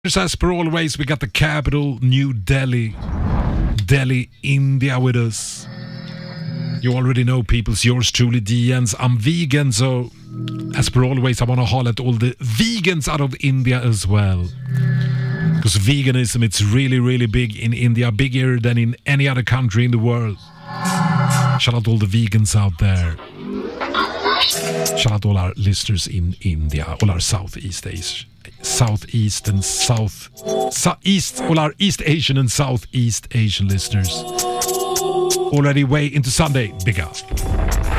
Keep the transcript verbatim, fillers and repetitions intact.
As per always, we got the capital, New Delhi, Delhi, India with us. You already know, peoples, yours truly, D Ns. I'm vegan, so as per always, I want to holler at all the vegans out of India as well. Because veganism, it's really, really big in India, bigger than in any other country in the world. Shout out to all the vegans out there. Shout out to all our listeners in India, all our Southeast Asia. Southeast and South, South East, all our East Asian and Southeast Asian listeners. Already way into Sunday. Big up.